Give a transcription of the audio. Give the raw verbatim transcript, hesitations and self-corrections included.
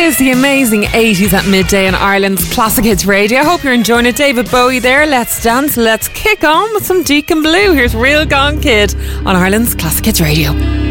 is the amazing eighties at midday on Ireland's Classic Hits Radio. I hope you're enjoying it. David Bowie there. Let's dance. Let's kick on with some Deacon Blue. Here's Real Gone Kid on Ireland's Classic Hits Radio.